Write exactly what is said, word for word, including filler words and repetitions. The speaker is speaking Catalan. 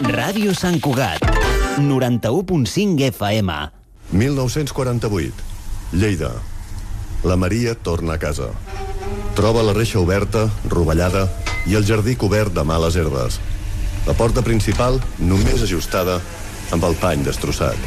Ràdio Sant Cugat, noranta-u punt cinc F M. mil nou-cents quaranta-vuit. Lleida. La Maria torna a casa. Troba la reixa oberta, rovellada, i el jardí cobert de males herbes. La porta principal només ajustada, amb el pany destrossat.